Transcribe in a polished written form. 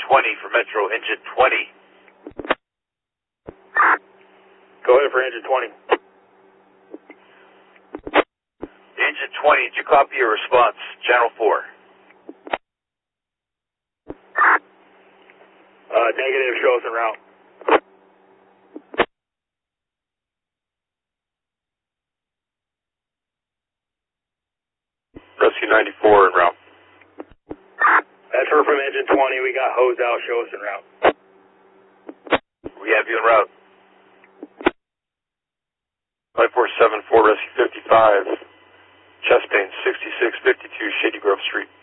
20 for Metro Engine 20. Go ahead for Engine 20. Engine 20, did you copy your response? Channel 4. Negative, show us en route. Rescue 94 en route. That's her from Engine 20. We got hose out, show us en route. We have you en route. 5474 Rescue 55. Chest pain 6652 Shady Grove Street.